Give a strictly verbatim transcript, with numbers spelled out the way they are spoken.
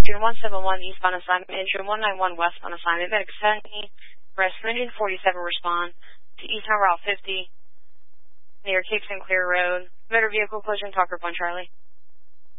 June one seven one eastbound assignment and June one nine one westbound assignment. Medic seventy, rest Engine forty-seven respond to eastbound Route fifty near Cape Sinclair Road. Motor vehicle collision, Talker one Charlie.